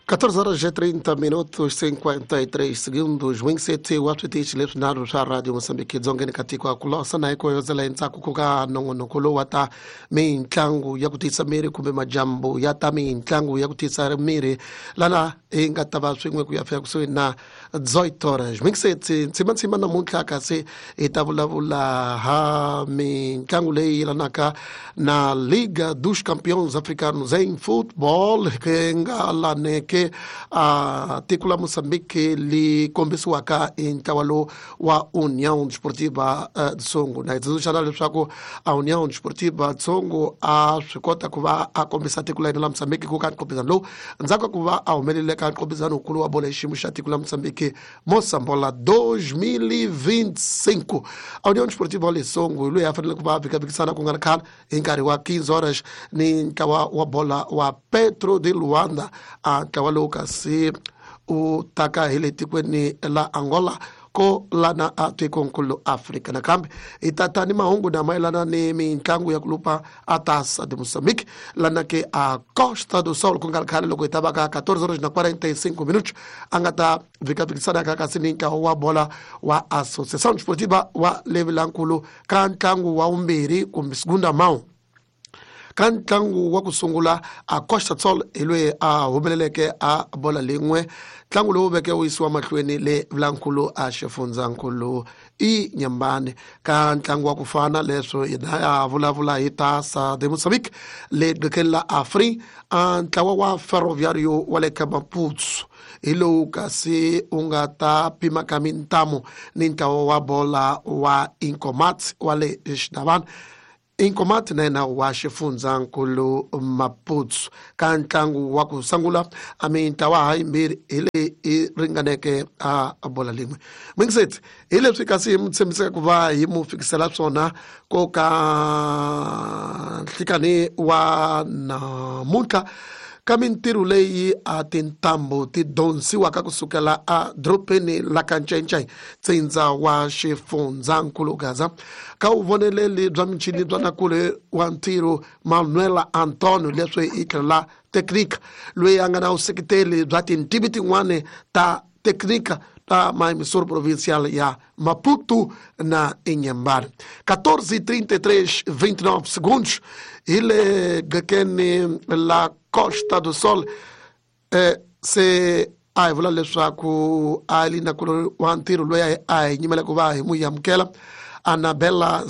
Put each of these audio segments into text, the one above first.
14 horas e 30 minutos 53 segundos. Wingseti watu tichi letu naru sha radio Mozambique zongeni katika kulosa na eko yozela ntaku kuka nongono wata mintlangu ya kutisa miri kumbe majambo yata mintlangu ya kutisa miri lana ingatava swingwe kuyafya kusui na 18 horas. Wingseti ntsima na muntla kasi itavulavula ha mintlangu lei lanaka na Liga dos Campeões Africanos em Futebol kenga laneke tikula Moçambique li kombisiwa ka intawalo wa União Desportiva de Songo na idzizushana leswaku a União Desportiva de Songo a swikota kuva a kombisa tikula ina la Moçambique kuka nkobizano lo nzaka kuva a umelile ka nkobizano ukulu wa bola ishimu sha tikula Moçambique Moçambola 2025 a União Desportiva de Songo ilu ya fanele kuva vikabikisana kungarakana inkari wa 15 horas ni nkawa wa bola wa Petro de Luanda nkawa lokasi utaka hile tikweni la Angola ko lana atuikonkulu Afrika na kambi itatani mahungu na mailana ni minkangu ya kulupa atasa de Moçambique lana ke a Costa do Sol kungalakale loko itabaka 14 horas na 45 minutos angata vikapikisana kakasininka wa bola wa Associação Desportiva wa Levilankulu kankangu wa umbiri kumbisgunda mau kantangu wa kusungula a Costa do Sol ilwe a humeleleke a bola lingwe tlangu lo beke uiswa mahlweni le Vlankulu a Shefunzankulu I Nyambane kantangu wa kufana leso ina vulavula itasa de Moçambique le bekela afri antawa wa ferroviario wale Maputo ilo kasi ungata pima kamintamo nintawa wa bola wa Incomat wale Shdavan Incomat na wa Shefunzankulu Maputo kantangu wa kusangula amintawa haimbiri ile ringaneke a bola limwe mingset ile fikasi mtsemisa kuva yimu fikisela sona koka tikani wa na munta kamintiru leyi a tintambo ti donsi wakakusukela a dropeni la kanchenchay tsinza wa Shefunzankulu Gaza ka uvonele li bzamchini bzana kule wa ntiru Manuela Antonio leswe ikela teknika lwe angana usekiteli bzati ntibiti ngwane ta teknika ta maemisor provincial ya Maputo na Inhambane 14:33 29 segundos ile gakeni la Costa do Sol se ai vula leswaku ali na kulo wantiro loya ai nyimela kuva himu ya mkela Anabella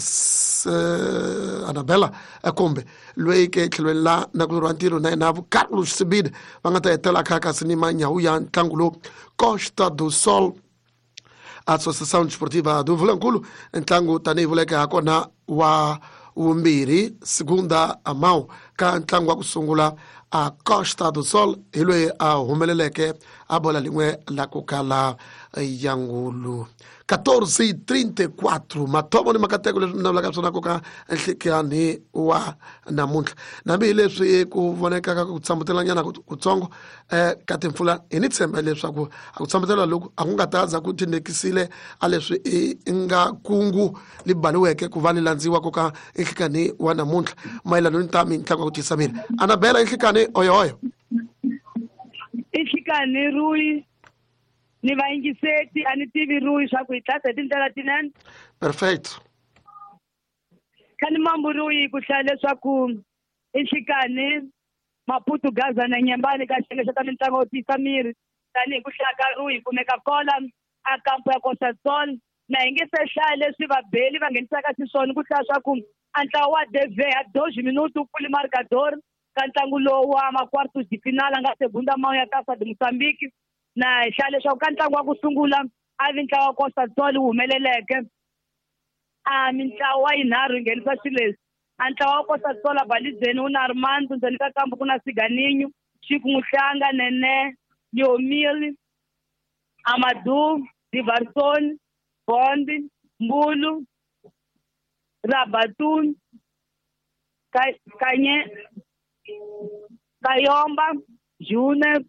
Kombe loyi ke thlwela na kulo wantiro na navu Carlos Sibid vangata etela kaka sinima nyahu ya tangulo Costa do Sol Associação Desportiva do Vlankulu ntangu tani vuleke hakona wa umbiri segunda amau ka ntangu wa kusungula a Costa do Sol ilwe a humeleleke a bola lingwe la kukala yangulu 14:34 matomo ni makateko na la kapsona koka nhlikani wa namuntlha nambi leswi ku voneka ka kutsamutela nyana kutsongo katimfula initsemba leswaku akutsamutela lokhu akungataza kuti nekisile aleswi inga kungu libaliweke kuvani landziwa koka nhlikani wa namuntlha mailano ntami nhlaka kuti Samir Anabella nhlikani oyo nhlikani Rui ni vaingiseti ani tivi Rui swa ku itlasa tindlela tinene perfect kani mambu Rui ku hlaya leswaku nhlikani Maputo Gaza na Nyambane ka xengexa ta mitlangu ti Samir tani ku hlaya ka Rui kumeka kola a kampo ya Costa do Sol na ingese hlaya leswi vabeli va nghenisaka xiswona ku hlaya swa ku antlawa wa DV a 2 minutos puli marcador ka ntlangu lowu wa makwartos de final nga segunda mão ya Taça de Moçambique na hlaya leswaku ka ntlangu wa ku sungula a vi ntlawa wa Costa do Sol humeleleke a mitlawa yinharhu nghenisa swileswi a ntlawa wa Costa do Sol a balizeni una Armando ndzeni ka kampo ku na Siganinho Chico Muhlanga Nene Leomil Amadou Diverson Bondi Mbulu Rabatun Kanye Kayomba June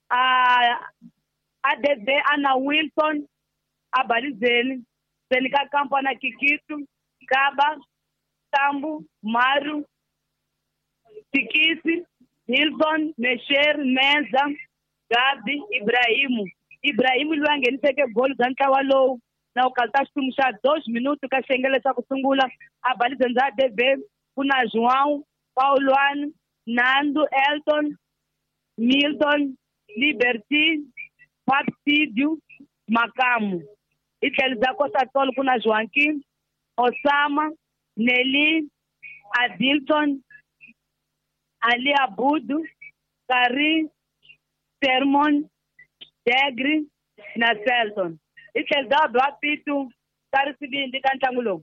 ADB Ana Wilson abalizeni Senika kampo na Kikitu Kaba Tambu Maru Tikisi Hilton Mesher Meza Gabi, Ibrahimu loyi a ngheniseke goli bya ntlawa lowu na u kalta xitumu xa 2 minutos ka xiyengele xa ku sungula a balize ndzhaku DB ku na João, Paulwan, Nando, Elton, Milton, Liberty, Papsidio, Makamu. Hi tlhelisa Costa Tolo ku na Joaquim, Osama, Nelly, Adilton, Ali Abudu, Kari, Sermon, Degri na Selton. Hi tlhelisa Bapitu Kari Sibindi ka ntlangu lowu.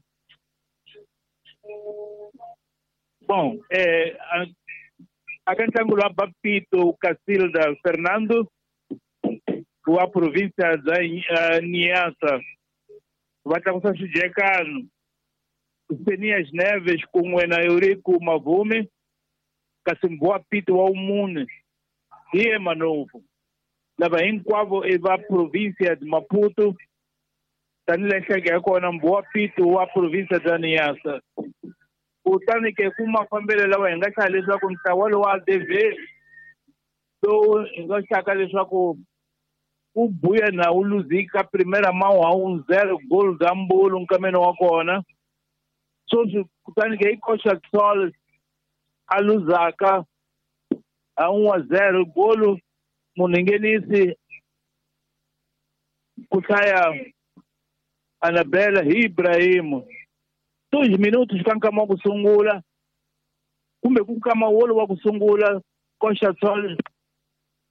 Bom, a ntlangu lowu Bapito Cacilda Fernando wa província da Niassa vai tlakusa xijekano Senias Neves com o Eurico Mavume kasi Boapito wa Umune e Manovo lava hinkwavo va província de Maputo tanilexeke kona Boapito wa província da Niassa kutani ke kuma fambele lawa hi nga hlaya leswaku ntlawa lowu wa DV lowu hi nga xaka leswaku u buya na u luzika primeira mão a 1-0 gol da Mbulu nkameno wa kona so kutani ke ikoxa Sol a luzaka a 1-0 gol munengenisi ku hlaya Anabela Ibrahim 2 minutos ka nkama wa ku sungula kumbe ku nkama wolo wa ku sungula koxa Sol